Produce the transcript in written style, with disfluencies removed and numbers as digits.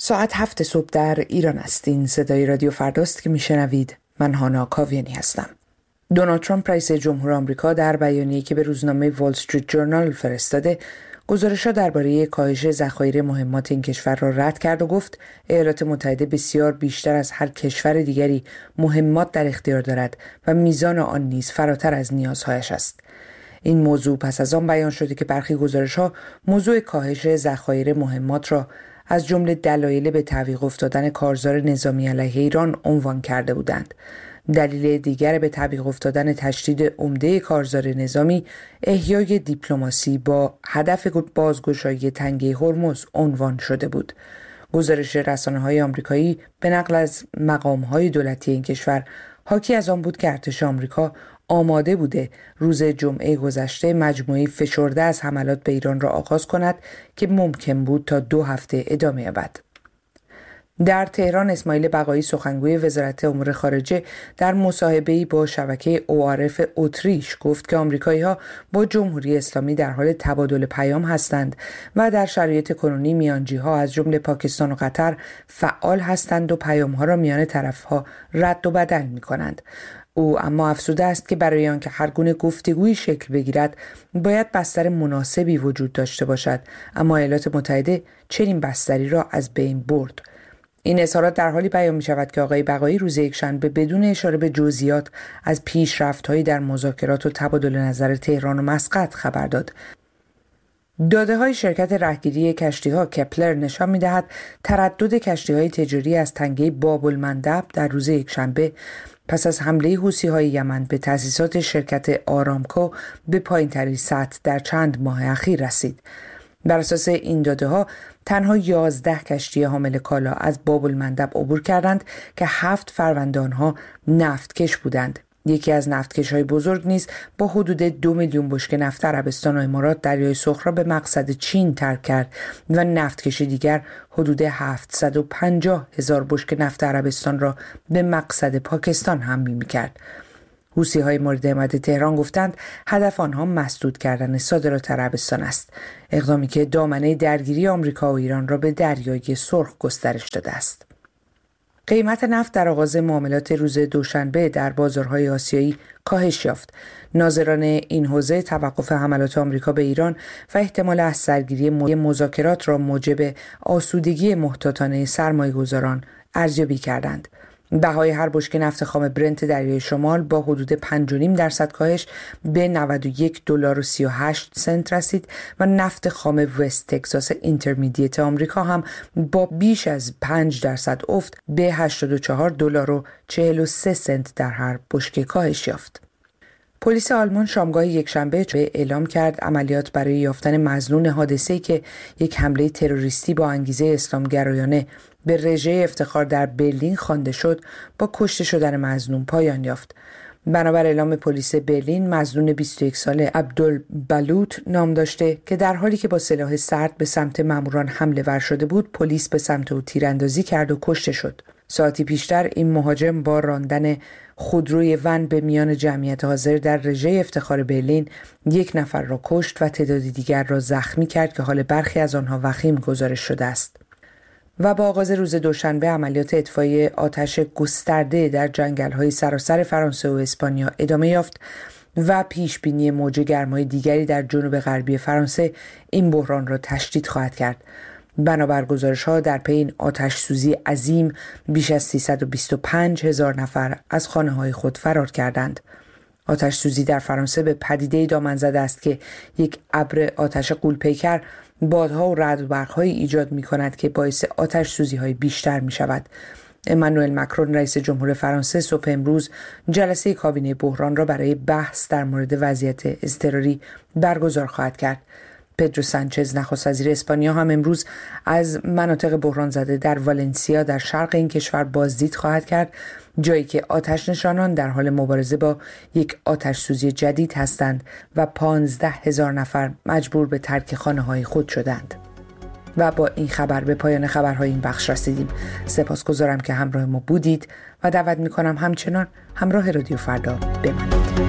ساعت 7 صبح در ایران است. این صدای رادیو فرداست که میشنوید. من هانا کاویانی هستم. دونالد ترامپ رئیس جمهور آمریکا در بیانیه‌ای که به روزنامه وال استریت جورنال فرستاده، گزارش‌ها درباره کاهش ذخایر مهمات این کشور را رد کرد و گفت ایالات متحده بسیار بیشتر از هر کشور دیگری مهمات در اختیار دارد و میزان آن نیز فراتر از نیازهایش است. این موضوع پس از آن بیان شده که برخی گزارش‌ها موضوع کاهش ذخایر مهمات را از جمله دلایل به تعویق افتادن کارزار نظامی علیه ایران عنوان کرده بودند. دلیل دیگر به تعویق افتادن تشدید عمده کارزار نظامی احیای دیپلماسی با هدف بازگشایی تنگه هرمز عنوان شده بود. گزارش رسانه‌های آمریکایی به نقل از مقام‌های دولتی این کشور حاکی از آن بود که ارتش آمریکا آماده بوده روز جمعه گذشته مجموعه فشرده از حملات به ایران را آغاز کند که ممکن بود تا 2 هفته ادامه یابد. در تهران اسماعیل بقایی سخنگوی وزارت امور خارجه در مصاحبه‌ای با شبکه ORF اتریش گفت که آمریکایی‌ها با جمهوری اسلامی در حال تبادل پیام هستند و در شرایط کنونی میانجی‌ها از جمله پاکستان و قطر فعال هستند و پیام‌ها را میان طرف‌ها رد و بدل می‌کنند. او اما افزوده است که برای آنکه هر گونه گفتگویی شکل بگیرد باید بستر مناسبی وجود داشته باشد، اما ایالات متحده چنین بستری را از بین برد. این اظهارات در حالی بیان می شود که آقای بقایی روز یکشنبه بدون اشاره به جزئیات از پیشرفت‌هایی در مذاکرات و تبادل نظر تهران و مسقط خبر داد. داده‌های شرکت رهگیری کشتی‌ها کپلر نشان می‌دهد تردد کشتی‌های تجاری از تنگه باب المندب در روز یکشنبه پس از حمله حوثی‌های یمن به تأسیسات شرکت آرامکو به پایین‌ترین سطح در چند ماه اخیر رسید. بر اساس این داده‌ها تنها 11 کشتی حامل کالا از باب المندب عبور کردند که 7 فرمانده آنها نفتکش بودند. یکی از نفتکش‌های بزرگ نیز با حدود 2 میلیون بشکه نفت عربستان و امارات دریای سرخ را به مقصد چین ترک کرد و نفتکش دیگر حدود 750,000 بشکه نفت عربستان را به مقصد پاکستان حمل می‌کرد. حوثی‌های مورد حمایت تهران گفتند هدف آنها مسدود کردن صادرات عربستان است، اقدامی که دامنه درگیری آمریکا و ایران را به دریای سرخ گسترش داده است. قیمت نفت در آغاز معاملات روز دوشنبه در بازارهای آسیایی کاهش یافت. ناظران این حوزه توقف حملات آمریکا به ایران و احتمال از سرگیری مذاکرات را موجب آسودگی محتاطانه سرمایه‌گذاران ارزیابی کردند. بهای هر بشکه نفت خام برنت دریای شمال با حدود 5.5% کاهش به $92.38 رسید و نفت خام وست تگزاس اینترمدییت آمریکا هم با بیش از 5% افت به $84.43 در هر بشکه کاهش یافت. پلیس آلمان شامگاه یکشنبه اعلام کرد عملیات برای یافتن مظنون حادثه‌ای که یک حمله تروریستی با انگیزه اسلامگرایانه به رژه افتخار در برلین خوانده شد با کشته شدن مظنون پایان یافت. بنابر اعلام پلیس برلین مظنون 21 ساله عبدالبلوط نام داشته که در حالی که با سلاح سرد به سمت ماموران حمله ور شده بود پلیس به سمت او تیراندازی کرد و کشته شد. ساعتی پیشتر این مهاجم با راندن خودروی ون به میان جمعیت حاضر در رژه افتخار برلین 1 نفر را کشت و تعدادی دیگر را زخمی کرد که حال برخی از آنها وخیم گزارش شده است. و با آغاز روز دوشنبه عملیات اطفای آتش گسترده در جنگل‌های سراسر فرانسه و اسپانیا ادامه یافت و پیشبینی موج گرمای دیگری در جنوب غربی فرانسه این بحران را تشدید خواهد کرد. بنابر گزارش‌ها در پی این آتش سوزی عظیم بیش از 325,000 نفر از خانه‌های خود فرار کردند. آتش سوزی در فرانسه به پدیده‌ای دامن زده است که یک ابر آتش غول‌پیکر بادها و رعد و برق‌هایی ایجاد می‌کند که باعث آتش سوزی‌های بیشتر می‌شود. امانوئل مکرون رئیس جمهور فرانسه صبح امروز جلسه کابینه بحران را برای بحث در مورد وضعیت اضطراری برگزار خواهد کرد. پدرو سانچز نخست وزیر اسپانیا هم امروز از مناطق بحران زده در والنسیا در شرق این کشور بازدید خواهد کرد، جایی که آتش نشانان در حال مبارزه با یک آتش سوزی جدید هستند و 15,000 نفر مجبور به ترک خانه‌های خود شدند. و با این خبر به پایان خبرهای این بخش رسیدیم. سپاسگزارم که همراه ما بودید و دعوت می‌کنم همچنان همراه رادیو فردا بمانید.